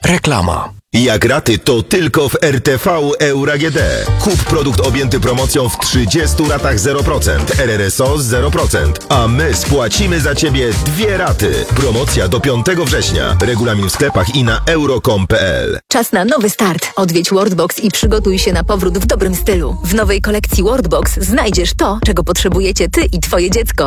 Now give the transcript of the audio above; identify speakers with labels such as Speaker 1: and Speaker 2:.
Speaker 1: Reklama.
Speaker 2: Jak raty, to tylko w RTV Euro AGD. Kup produkt objęty promocją w 30 ratach 0%, RRSO 0%, a my spłacimy za Ciebie 2 raty. Promocja do 5 września. Regulamin w sklepach i na euro.com.pl.
Speaker 3: Czas na nowy start. Odwiedź Worldbox i przygotuj się na powrót w dobrym stylu. W nowej kolekcji Worldbox znajdziesz to, czego potrzebujecie Ty i Twoje dziecko.